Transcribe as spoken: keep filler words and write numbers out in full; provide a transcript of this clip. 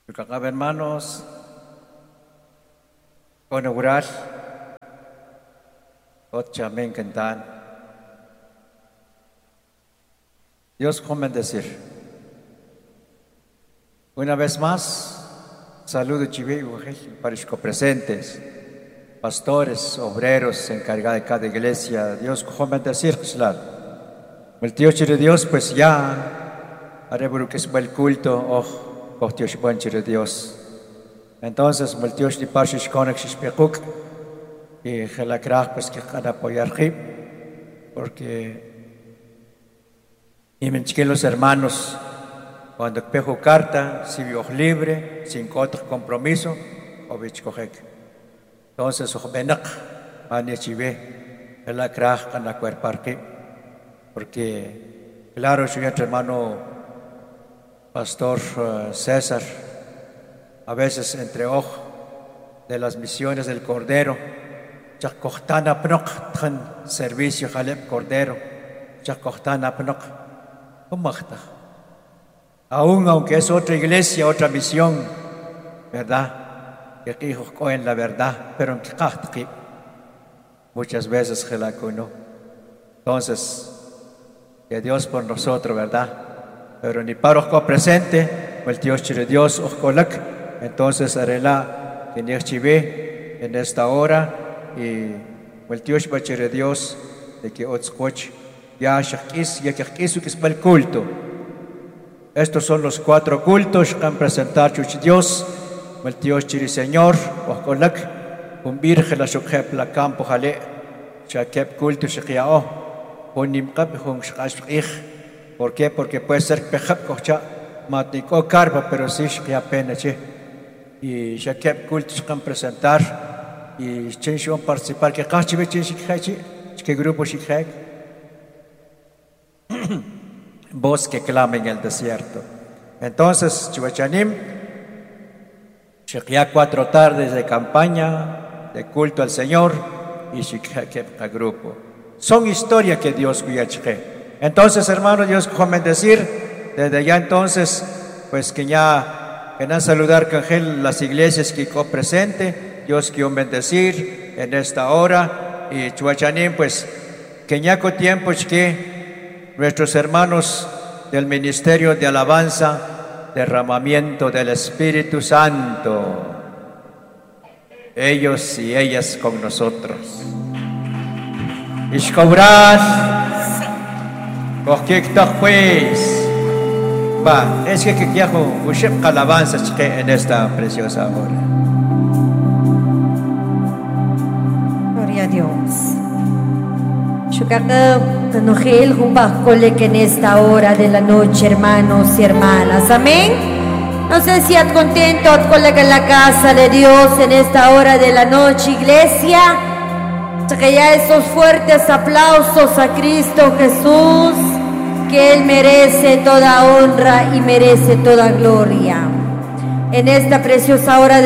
Hermanos, inaugurar otra mencantan. Dios como bendecir. Una vez más, saludo chivey para los presentes, pastores, obreros, encargados de cada iglesia. Dios como bendecir, claro. El Dios de Dios, pues ya haré que es el culto, oh. Dios buen de Dios. Entonces, el Dios de paz es con el Shishpekuk y que la crack pues que cada apoyar porque y me chiquen los hermanos cuando pejo carta, si vio libre, sin otro compromiso, o bichkojek. Entonces, o benak, ane chive, la crack con la cuerparque, porque claro, soy entre hermano Pastor uh, César, a veces entre ojos de las misiones del Cordero, Chacostana Pnoc, servicio Jaleb Cordero, Chacostana Pnoc, Umachta. Aún aunque es otra iglesia, otra misión, ¿verdad? Que hijo en la verdad, pero en muchas veces que la cono. Entonces, que Dios por nosotros, ¿verdad? Pero ni párroco presente, el Dios de Dios, entonces harela que chive en esta hora y el Dios de Dios de que otzcoch ya shakis ya shakis que es el culto. Estos son los cuatro cultos que han presentado a Dios, el Dios de Señor, un virgen la shukep la campo jale, shakep culto shakiao, un nimkap un shakashich. ¿Por qué? Porque puede ser pejap cocha matnico carpa, pero sí que apenas che y ya que cultos can presentar y chenshon participar que cachi ve chenshi cachi que grupo shikek voz que clama en el desierto. Entonces chivachanim ya cuatro tardes de campaña de culto al Señor y shikek a grupo son historias que Dios guía. Entonces, hermanos, Dios como decir, desde ya entonces, pues que ya quieran saludar con las iglesias que co presente, Dios quiere bendecir en esta hora y chuachanín, pues que ya con tiempo es que nuestros hermanos del ministerio de alabanza, derramamiento del Espíritu Santo, ellos y ellas con nosotros. Ishkobras. Porque pues, va, es que quiero usar alabanzas en esta preciosa hora. Gloria a Dios. Yo Nogel cole que en esta hora de la noche, hermanos y hermanas, amén. No sé si estás contento con la casa de Dios en esta hora de la noche, iglesia. Que ya esos fuertes aplausos a Cristo Jesús, que Él merece toda honra y merece toda gloria. En esta preciosa hora de